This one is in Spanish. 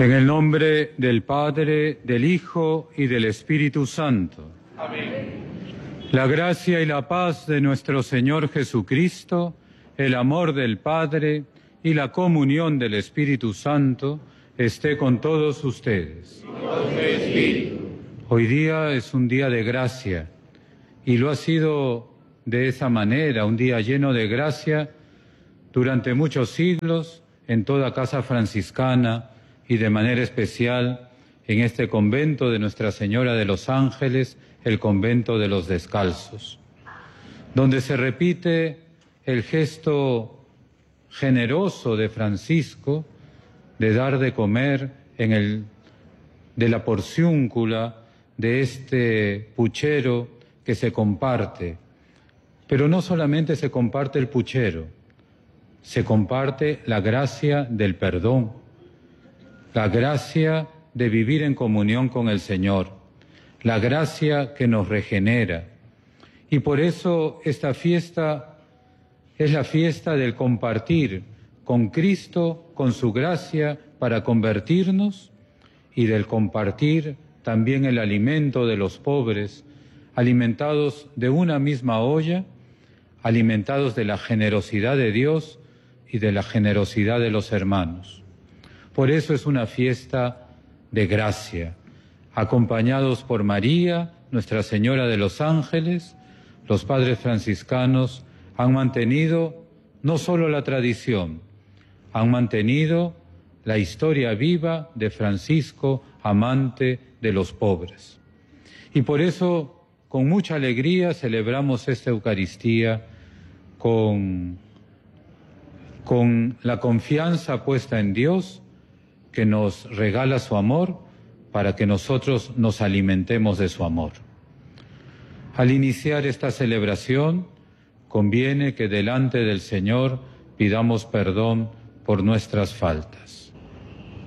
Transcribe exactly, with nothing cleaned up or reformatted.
En el nombre del Padre, del Hijo y del Espíritu Santo. Amén. La gracia y la paz de nuestro Señor Jesucristo, el amor del Padre y la comunión del Espíritu Santo esté con todos ustedes. Y con tu espíritu. Hoy día es un día de gracia y lo ha sido de esa manera, un día lleno de gracia durante muchos siglos en toda casa franciscana y de manera especial en este convento de Nuestra Señora de los Ángeles, el convento de los Descalzos, donde se repite el gesto generoso de Francisco de dar de comer en el, de la porciúncula de este puchero que se comparte. Pero no solamente se comparte el puchero, se comparte la gracia del perdón, la gracia de vivir en comunión con el Señor, la gracia que nos regenera. Y por eso esta fiesta es la fiesta del compartir con Cristo, con su gracia para convertirnos, y del compartir también el alimento de los pobres, alimentados de una misma olla, alimentados de la generosidad de Dios y de la generosidad de los hermanos. Por eso es una fiesta de gracia, acompañados por María, Nuestra Señora de los Ángeles. Los padres franciscanos han mantenido no solo la tradición, han mantenido la historia viva de Francisco, amante de los pobres. Y por eso, con mucha alegría, celebramos esta Eucaristía con, con la confianza puesta en Dios, que nos regala su amor para que nosotros nos alimentemos de su amor. Al iniciar esta celebración, conviene que delante del Señor pidamos perdón por nuestras faltas.